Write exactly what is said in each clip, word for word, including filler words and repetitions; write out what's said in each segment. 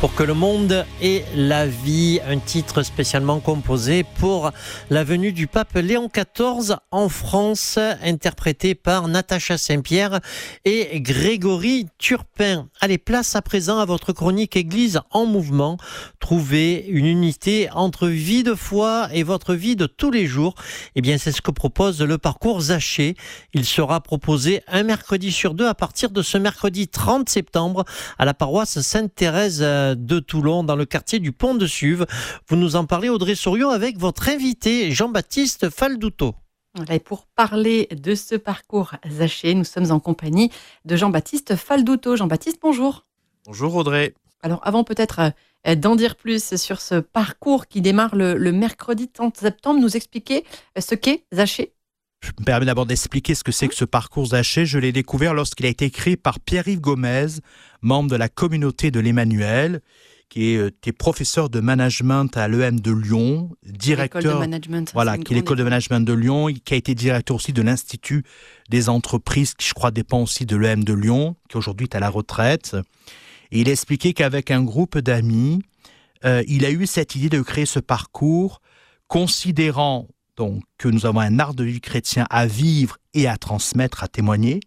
Pour que le monde ait la vie, un titre spécialement composé pour la venue du pape Léon quatorze en France, interprété par Natacha Saint-Pierre et Grégory Turpin. Allez, place à présent à votre chronique Église en mouvement. Trouvez une unité entre vie de foi et votre vie de tous les jours. Eh bien, c'est ce que propose le parcours Zaché. Il sera proposé un mercredi sur deux à partir de ce mercredi trente septembre à la paroisse Sainte-Thérèse de Toulon, dans le quartier du Pont de Suve. Vous nous en parlez, Audrey Souriau, avec votre invité Jean-Baptiste Faldouto. Voilà, et pour parler de ce parcours Zaché, nous sommes en compagnie de Jean-Baptiste Faldouto. Jean-Baptiste, bonjour. Bonjour Audrey. Alors avant peut-être euh, d'en dire plus sur ce parcours qui démarre le, le mercredi trente septembre, nous expliquer ce qu'est Zaché. Je me permets d'abord d'expliquer ce que c'est que ce parcours Zaché. Je l'ai découvert lorsqu'il a été créé par Pierre-Yves Gomez, membre de la communauté de l'Emmanuel, qui était professeur de management à l'E M de Lyon, directeur, l'école de management, voilà, qui est l'école de management de Lyon, qui a été directeur aussi de l'Institut des entreprises, qui je crois dépend aussi de l'E M de Lyon, qui aujourd'hui est à la retraite. Et il a expliqué qu'avec un groupe d'amis, euh, il a eu cette idée de créer ce parcours, considérant donc que nous avons un art de vie chrétien à vivre et à transmettre, à témoigner,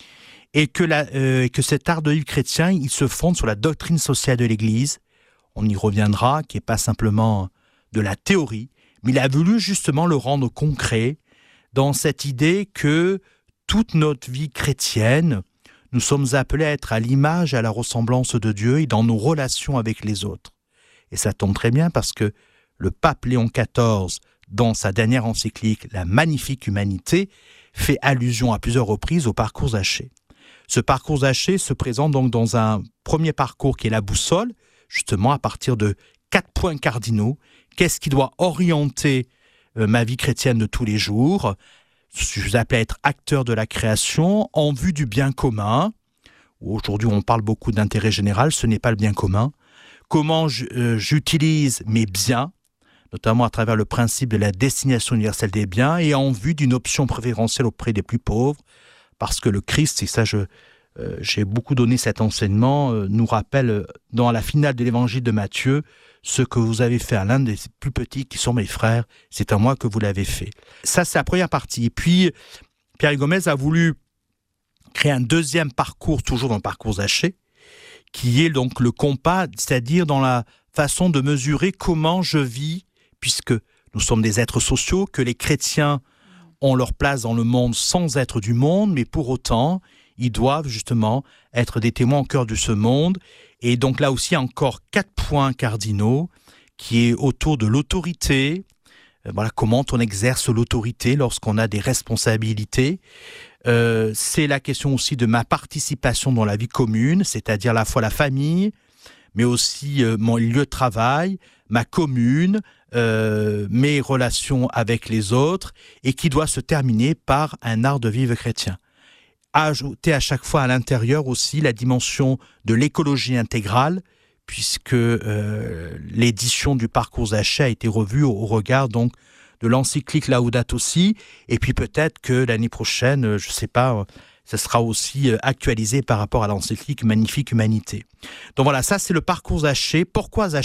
et que, la, euh, que cet art de vie chrétien, il se fonde sur la doctrine sociale de l'Église. On y reviendra, qui n'est pas simplement de la théorie, mais il a voulu justement le rendre concret dans cette idée que toute notre vie chrétienne, nous sommes appelés à être à l'image et à la ressemblance de Dieu et dans nos relations avec les autres. Et ça tombe très bien parce que le pape Léon quatorze, dans sa dernière encyclique, La Magnifique Humanité, fait allusion à plusieurs reprises au parcours Zaché. Ce parcours Zaché se présente donc dans un premier parcours qui est la boussole, justement à partir de quatre points cardinaux. Qu'est-ce qui doit orienter euh, ma vie chrétienne de tous les jours ? Je suis appelé à être acteur de la création en vue du bien commun. Aujourd'hui, on parle beaucoup d'intérêt général, ce n'est pas le bien commun. Comment j- euh, j'utilise mes biens, notamment à travers le principe de la destination universelle des biens, et en vue d'une option préférentielle auprès des plus pauvres, parce que le Christ, et ça je, euh, j'ai beaucoup donné cet enseignement, euh, nous rappelle euh, dans la finale de l'évangile de Matthieu, ce que vous avez fait à l'un des plus petits qui sont mes frères, c'est à moi que vous l'avez fait. Ça, c'est la première partie. Et puis, Pierre Gomez a voulu créer un deuxième parcours, toujours dans le parcours Zaché, qui est donc le compas, c'est-à-dire dans la façon de mesurer comment je vis, puisque nous sommes des êtres sociaux, que les chrétiens ont leur place dans le monde sans être du monde, mais pour autant, ils doivent justement être des témoins au cœur de ce monde. Et donc là aussi, encore quatre points cardinaux, qui est autour de l'autorité. Euh, voilà, comment on exerce l'autorité lorsqu'on a des responsabilités. Euh, c'est la question aussi de ma participation dans la vie commune, c'est-à-dire à la fois la famille, mais aussi euh, mon lieu de travail, ma commune, euh, mes relations avec les autres, et qui doit se terminer par un art de vivre chrétien. Ajouter à chaque fois à l'intérieur aussi la dimension de l'écologie intégrale, puisque euh, l'édition du parcours Zaché a été revue au, au regard donc de l'encyclique Laudato Si, et puis peut-être que l'année prochaine, je ne sais pas, ça sera aussi actualisé par rapport à l'encyclique Magnifique Humanité. Donc voilà, ça c'est le parcours Zaché. Pourquoi Zaché ?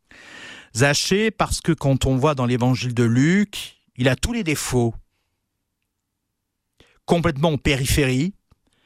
Zaché parce que quand on voit dans l'évangile de Luc, il a tous les défauts. Complètement en périphérie,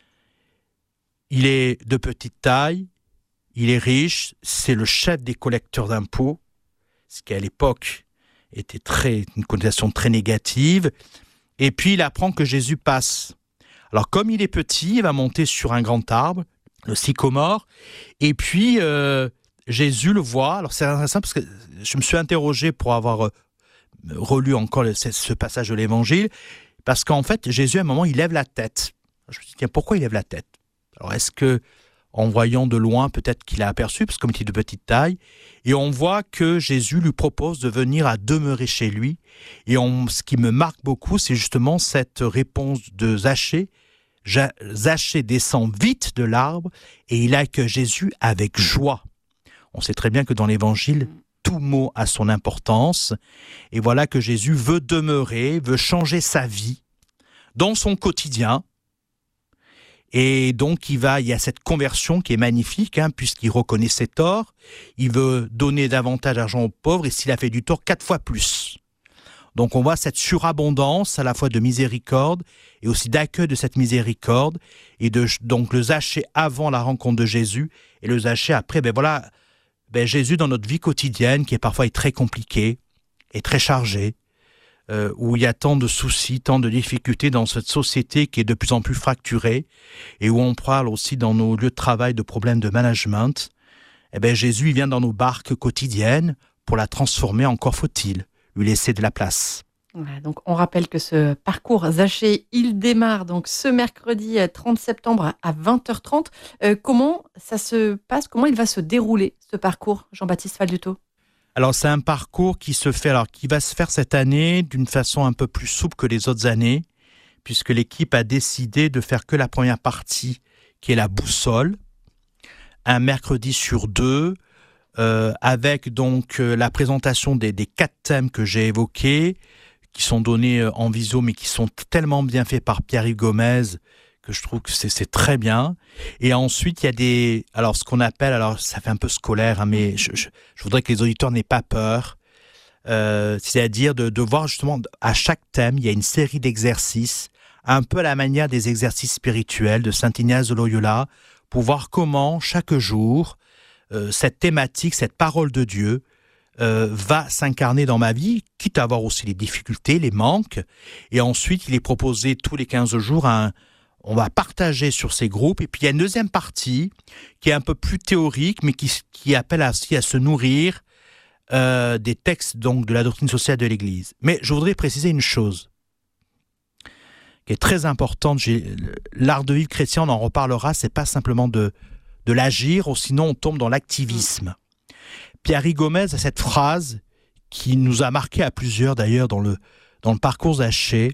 il est de petite taille, il est riche, c'est le chef des collecteurs d'impôts, ce qui à l'époque était très, une connotation très négative, et puis il apprend que Jésus passe. Alors comme il est petit, il va monter sur un grand arbre, le sycomore, et puis euh, Jésus le voit. Alors c'est intéressant parce que je me suis interrogé pour avoir euh, relu encore le, ce passage de l'évangile, parce qu'en fait, Jésus, à un moment, il lève la tête. Je me suis dit, tiens, pourquoi il lève la tête ? Alors, est-ce que, en voyant de loin, peut-être qu'il a aperçu, parce que comme il est de petite taille, et on voit que Jésus lui propose de venir à demeurer chez lui. Et on, ce qui me marque beaucoup, c'est justement cette réponse de Zaché. Zaché descend vite de l'arbre et il accueille Jésus avec joie. On sait très bien que dans l'Évangile, tout mot a son importance. Et voilà que Jésus veut demeurer, veut changer sa vie dans son quotidien. Et donc, il va, il y a cette conversion qui est magnifique, hein, puisqu'il reconnaît ses torts. Il veut donner davantage d'argent aux pauvres, et s'il a fait du tort, quatre fois plus. Donc, on voit cette surabondance à la fois de miséricorde et aussi d'accueil de cette miséricorde, et de donc le Zachée avant la rencontre de Jésus et le Zachée après. Ben voilà, ben Jésus dans notre vie quotidienne, qui est parfois très compliquée et très chargée, euh, où il y a tant de soucis, tant de difficultés dans cette société qui est de plus en plus fracturée, et où on parle aussi dans nos lieux de travail de problèmes de management. Eh ben Jésus il vient dans nos barques quotidiennes pour la transformer, encore faut-il lui laisser de la place. Voilà, donc on rappelle que ce parcours Zachée, il démarre donc ce mercredi trente septembre à vingt heures trente. Euh, comment ça se passe? Comment il va se dérouler ce parcours, Jean-Baptiste Falduto? Alors c'est un parcours qui se fait, alors qui va se faire cette année d'une façon un peu plus souple que les autres années, puisque l'équipe a décidé de faire que la première partie, qui est la boussole, un mercredi sur deux. Euh, avec donc euh, la présentation des, des quatre thèmes que j'ai évoqués, qui sont donnés euh, en visio, mais qui sont tellement bien faits par Pierre-Yves Gomez, que je trouve que c'est, c'est très bien. Et ensuite, il y a des... Alors, ce qu'on appelle... Alors, ça fait un peu scolaire, hein, mais je, je, je voudrais que les auditeurs n'aient pas peur. Euh, c'est-à-dire de, de voir justement, à chaque thème, il y a une série d'exercices, un peu à la manière des exercices spirituels de Saint Ignace de Loyola, pour voir comment, chaque jour... Euh, cette thématique, cette parole de Dieu euh, va s'incarner dans ma vie, quitte à avoir aussi les difficultés, les manques. Et ensuite, il est proposé tous les quinze jours, un, on va partager sur ces groupes. Et puis, il y a une deuxième partie qui est un peu plus théorique, mais qui, qui appelle aussi à se nourrir euh, des textes donc, de la doctrine sociale de l'Église. Mais je voudrais préciser une chose qui est très importante. J'ai, l'art de vivre chrétien, on en reparlera, c'est pas simplement de... de l'agir, ou sinon on tombe dans l'activisme. Pierre-Yves Gomez a cette phrase qui nous a marqué à plusieurs d'ailleurs dans le, dans le parcours Zachée.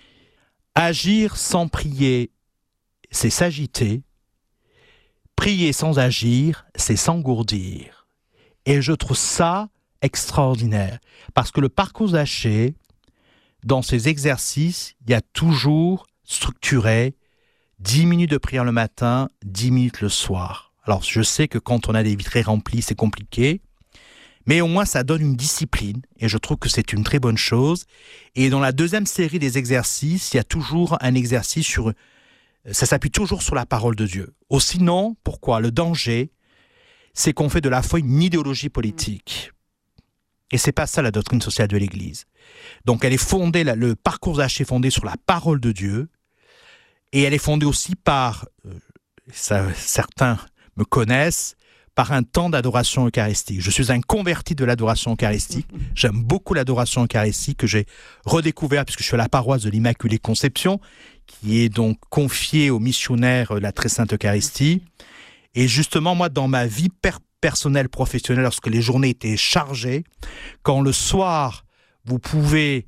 Agir sans prier, c'est s'agiter. Prier sans agir, c'est s'engourdir. Et je trouve ça extraordinaire. Parce que le parcours Zachée, dans ses exercices, il y a toujours structuré dix minutes de prière le matin, dix minutes le soir. Alors, je sais que quand on a des vies très remplies, c'est compliqué, mais au moins, ça donne une discipline, et je trouve que c'est une très bonne chose. Et dans la deuxième série des exercices, il y a toujours un exercice sur... Ça s'appuie toujours sur la parole de Dieu. Ou sinon, pourquoi? Le danger, c'est qu'on fait de la foi une idéologie politique. Et c'est pas ça la doctrine sociale de l'Église. Donc, elle est fondée, le parcours Zachée est fondé sur la parole de Dieu, et elle est fondée aussi par, euh, ça, certains me connaissent, par un temps d'adoration eucharistique. Je suis un converti de l'adoration eucharistique. J'aime beaucoup l'adoration eucharistique que j'ai redécouvert puisque je suis à la paroisse de l'Immaculée Conception, qui est donc confiée aux missionnaires de la Très Sainte Eucharistie. Et justement, moi, dans ma vie per- personnelle, professionnelle, lorsque les journées étaient chargées, quand le soir, vous pouvez...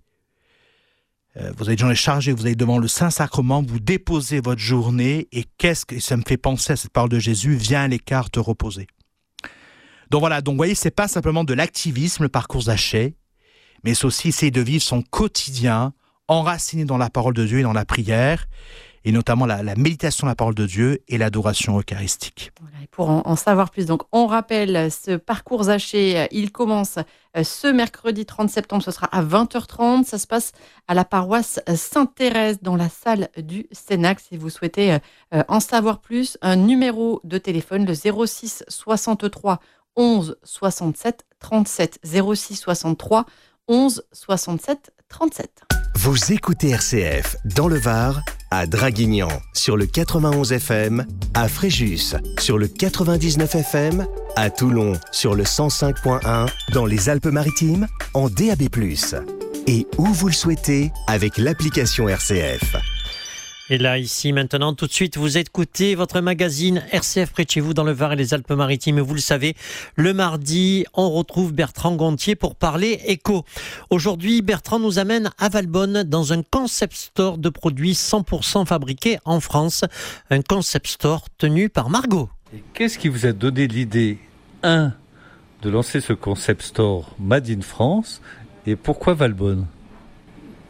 Vous avez des journées chargées, vous allez devant le Saint-Sacrement, vous déposez votre journée, et qu'est-ce que ça me fait penser à cette parole de Jésus, viens à l'écart te reposer. Donc voilà, donc vous voyez, c'est pas simplement de l'activisme, le parcours Zachée, mais c'est aussi essayer de vivre son quotidien, enraciné dans la parole de Dieu et dans la prière, et notamment la, la méditation de la parole de Dieu et l'adoration eucharistique. Voilà, et pour en, en savoir plus, donc on rappelle ce parcours Zachée, il commence ce mercredi trente septembre, ce sera à vingt heures trente, ça se passe à la paroisse Sainte-Thérèse dans la salle du Cénac. Si vous souhaitez en savoir plus, un numéro de téléphone, le zéro six soixante-trois onze soixante-sept trente-sept, zéro six soixante-trois onze soixante-sept trente-sept. Vous écoutez R C F dans le Var, à Draguignan sur le quatre-vingt-onze F M, à Fréjus sur le quatre-vingt-dix-neuf F M, à Toulon sur le cent cinq virgule un, dans les Alpes-Maritimes en D A B plus, et où vous le souhaitez avec l'application R C F. Et là, ici, maintenant, tout de suite, vous écoutez votre magazine R C F près de chez vous dans le Var et les Alpes-Maritimes. Et vous le savez, le mardi, on retrouve Bertrand Gontier pour parler éco. Aujourd'hui, Bertrand nous amène à Valbonne dans un concept store de produits cent pour cent fabriqués en France. Un concept store tenu par Margot. Et qu'est-ce qui vous a donné l'idée, un, de lancer ce concept store Made in France, et pourquoi Valbonne ?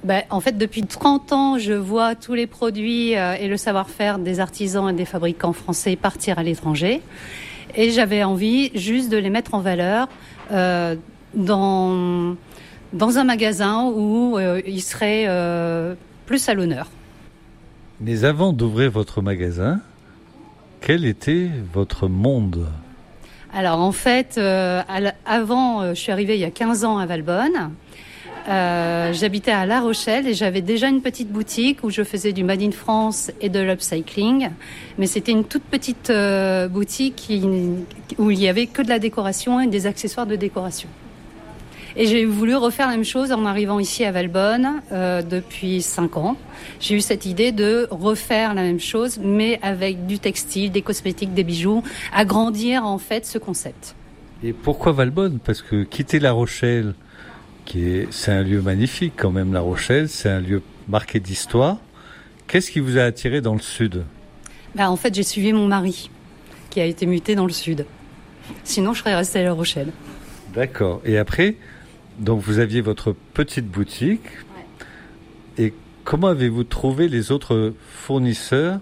Ben, en fait, depuis trente ans, je vois tous les produits euh, et le savoir-faire des artisans et des fabricants français partir à l'étranger. Et j'avais envie juste de les mettre en valeur euh, dans, dans un magasin où euh, ils seraient euh, plus à l'honneur. Mais avant d'ouvrir votre magasin, quel était votre monde ? Alors en fait, euh, avant, je suis arrivée il y a quinze ans à Valbonne. Euh, j'habitais à La Rochelle et j'avais déjà une petite boutique où je faisais du Made in France et de l'upcycling. Mais c'était une toute petite euh, boutique qui, où il n'y avait que de la décoration et des accessoires de décoration. Et j'ai voulu refaire la même chose en arrivant ici à Valbonne euh, depuis cinq ans. J'ai eu cette idée de refaire la même chose, mais avec du textile, des cosmétiques, des bijoux, agrandir en fait ce concept. Et pourquoi Valbonne ? Parce que quitter La Rochelle, qui est, c'est un lieu magnifique quand même, La Rochelle, c'est un lieu marqué d'histoire. Qu'est-ce qui vous a attiré dans le sud ? Ben, en fait, j'ai suivi mon mari, qui a été muté dans le sud. Sinon, je serais restée à La Rochelle. D'accord. Et après, donc vous aviez votre petite boutique. Ouais. Et comment avez-vous trouvé les autres fournisseurs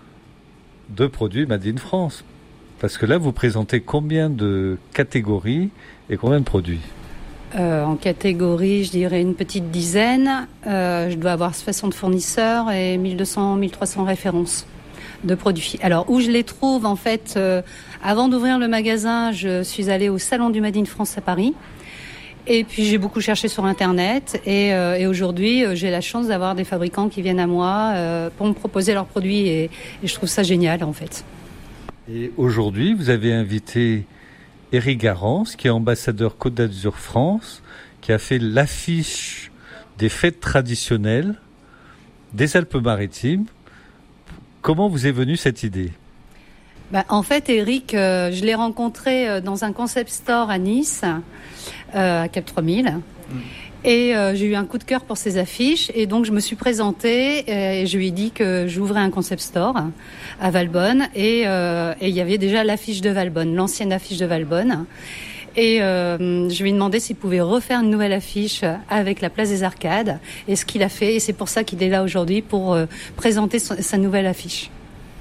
de produits Made in France ? Parce que là, vous présentez combien de catégories et combien de produits ? Euh, en catégorie, je dirais une petite dizaine. Euh, je dois avoir soixante fournisseurs et mille deux cents, mille trois cents références de produits. Alors, où je les trouve, en fait, euh, avant d'ouvrir le magasin, je suis allée au Salon du Made in France à Paris. Et puis, j'ai beaucoup cherché sur Internet. Et, euh, et aujourd'hui, euh, j'ai la chance d'avoir des fabricants qui viennent à moi euh, pour me proposer leurs produits. Et, et je trouve ça génial, en fait. Et aujourd'hui, vous avez invité Éric Garance, qui est ambassadeur Côte d'Azur France, qui a fait l'affiche des fêtes traditionnelles des Alpes-Maritimes. Comment vous est venue cette idée ? Bah, en fait, Éric, euh, je l'ai rencontré euh, dans un concept store à Nice, euh, à Cap trois mille. Mmh. Et euh, j'ai eu un coup de cœur pour ses affiches. Et donc, je me suis présentée et je lui ai dit que j'ouvrais un concept store à Valbonne. Et euh, et il y avait déjà l'affiche de Valbonne, l'ancienne affiche de Valbonne. Et euh, je lui ai demandé s'il pouvait refaire une nouvelle affiche avec la place des Arcades. Et ce qu'il a fait. Et c'est pour ça qu'il est là aujourd'hui pour euh, présenter son, sa nouvelle affiche.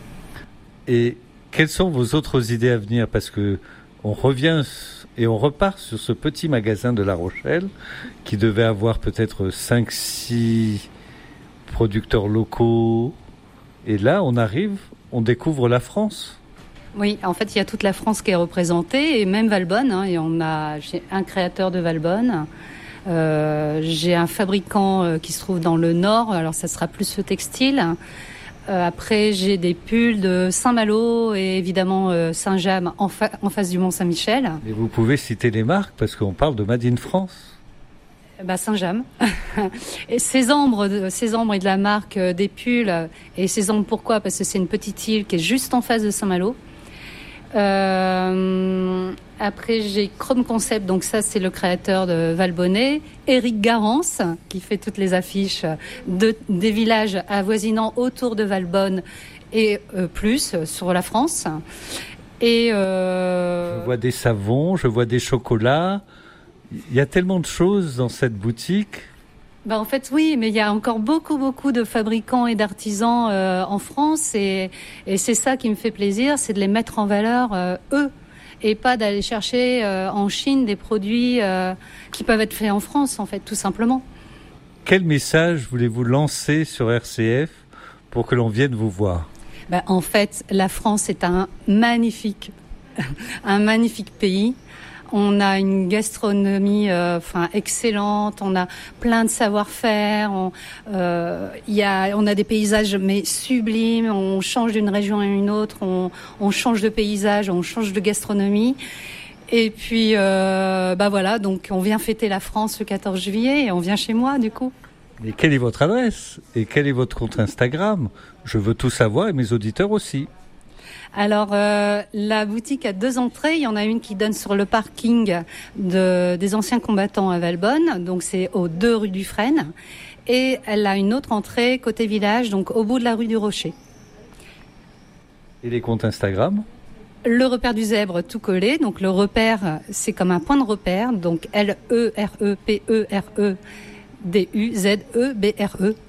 Et quelles sont vos autres idées à venir ? Parce que on revient et on repart sur ce petit magasin de La Rochelle qui devait avoir peut-être cinq six producteurs locaux. Et là, on arrive, on découvre la France. Oui, en fait, il y a toute la France qui est représentée et même Valbonne. Hein, et on a, j'ai un créateur de Valbonne. Euh, j'ai un fabricant euh, qui se trouve dans le Nord. Alors, ça sera plus le textile. Euh, après, j'ai des pulls de Saint-Malo et évidemment euh, Saint-James en, fa- en face du Mont-Saint-Michel. Et vous pouvez citer les marques parce qu'on parle de Made in France. Bah, Saint-James. Et ces ambres, ces ambres et de la marque euh, des pulls. Et ces ambres, pourquoi ? Parce que c'est une petite île qui est juste en face de Saint-Malo. Euh, après, j'ai Chrome Concept, donc ça, c'est le créateur de Valbonnet. Éric Garance, qui fait toutes les affiches de, des villages avoisinants autour de Valbonne et euh, plus sur la France. Et euh... Je vois des savons, je vois des chocolats. Il y a tellement de choses dans cette boutique. Ben en fait, oui, mais il y a encore beaucoup, beaucoup de fabricants et d'artisans euh, en France. Et, et c'est ça qui me fait plaisir, c'est de les mettre en valeur, euh, eux. Et pas d'aller chercher euh, en Chine des produits euh, qui peuvent être faits en France, en fait, tout simplement. Quel message voulez-vous lancer sur R C F pour que l'on vienne vous voir ? Ben, en fait, la France est un magnifique, un magnifique pays. On a une gastronomie euh, enfin, excellente, on a plein de savoir-faire, on, euh, y a, on a des paysages mais sublimes, on change d'une région à une autre, on, on change de paysage, on change de gastronomie. Et puis, euh, bah voilà, donc on vient fêter la France le quatorze juillet et on vient chez moi du coup. Et quelle est votre adresse ? Et quel est votre compte Instagram ? Je veux tout savoir et mes auditeurs aussi. Alors, euh, la boutique a deux entrées. Il y en a une qui donne sur le parking de, des anciens combattants à Valbonne. Donc, c'est aux deux rue du Frêne. Et elle a une autre entrée côté village, donc au bout de la rue du Rocher. Et les comptes Instagram ? Le repère du zèbre tout collé. Donc, le repère, c'est comme un point de repère. Donc, L E R E P E R E D U Z E B R E.